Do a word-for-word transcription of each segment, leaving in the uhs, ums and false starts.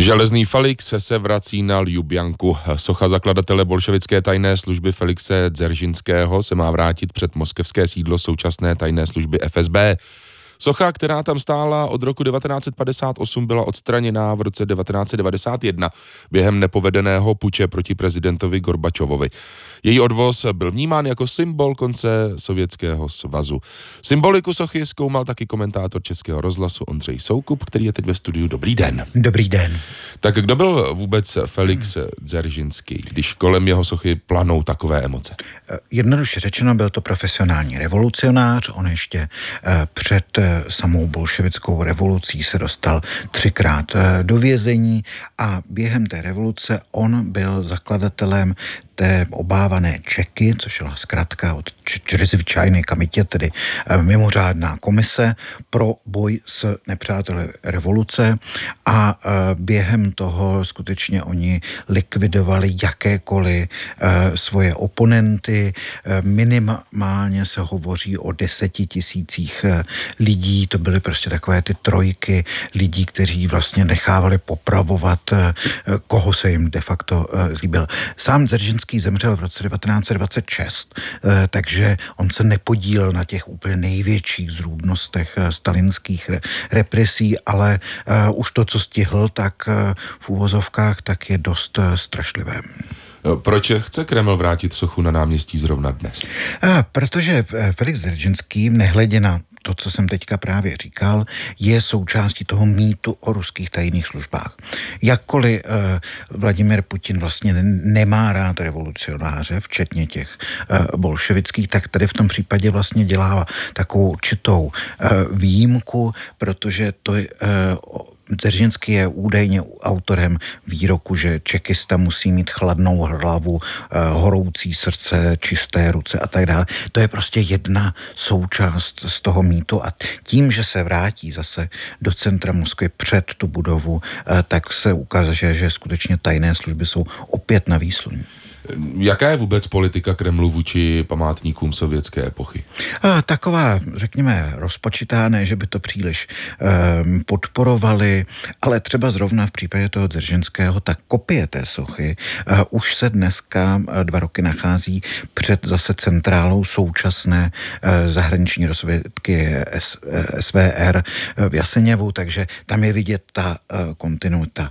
Železný Felix se vrací na Ljubljanku. Socha zakladatele bolševické tajné služby Felixe Dzeržinského se má vrátit před moskevské sídlo současné tajné služby F S B. Socha, která tam stála od roku devatenáct set padesát osm, byla odstraněná v roce devatenáct set devadesát jedna během nepovedeného puče proti prezidentovi Gorbačovovi. Její odvoz byl vnímán jako symbol konce Sovětského svazu. Symboliku sochy zkoumal taky komentátor Českého rozhlasu Ondřej Soukup, který je teď ve studiu. Dobrý den. Dobrý den. Tak kdo byl vůbec Felix Dzeržinský, když kolem jeho sochy planou takové emoce? Jednoduše řečeno, byl to profesionální revolucionář. On ještě před samou bolševickou revolucí se dostal třikrát do vězení a během té revoluce on byl zakladatelem té obávané Čeky, což byla zkratka od Čeřizvyčajné kamitě, tedy mimořádná komise pro boj s nepřáteli revoluce, a během toho skutečně oni likvidovali jakékoliv svoje oponenty. Minimálně se hovoří o deseti tisících lidí, to byly prostě takové ty trojky lidí, kteří vlastně nechávali popravovat, koho se jim de facto zlíbil. Sám Dzeržinský zemřel v roce devatenáct set dvacet šest, takže on se nepodílel na těch úplně největších zrůdnostech stalinských represí, ale už to, co stihl, tak v úvozovkách, tak je dost strašlivé. Proč chce Kreml vrátit sochu na náměstí zrovna dnes? A protože Felix Dzeržinský, nehledě na to, co jsem teďka právě říkal, je součástí toho mýtu o ruských tajných službách. Jakkoliv eh, Vladimir Putin vlastně nemá rád revolucionáře, včetně těch eh, bolševických, tak tady v tom případě vlastně dělá takovou určitou eh, výjimku, protože to je eh, Dzeržinský je údajně autorem výroku, že čekista musí mít chladnou hlavu, horoucí srdce, čisté ruce a tak dále. To je prostě jedna součást z toho mýtu a tím, že se vrátí zase do centra Moskvy před tu budovu, tak se ukáže, že skutečně tajné služby jsou opět na výsluní. Jaká je vůbec politika Kremlu vůči památníkům sovětské epochy? A, taková, řekněme, rozpočitá, ne, že by to příliš um, podporovali, ale třeba zrovna v případě toho Dzeržinského, ta kopie té sochy uh, už se dneska uh, dva roky nachází před zase centrálou současné uh, zahraniční rozvědky S, uh, S V R uh, v Jaseněvu, takže tam je vidět ta uh, kontinuita.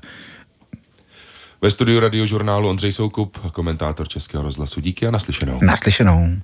Ve studiu Radiožurnálu Ondřej Soukup, komentátor Českého rozhlasu. Díky a naslyšenou. Naslyšenou.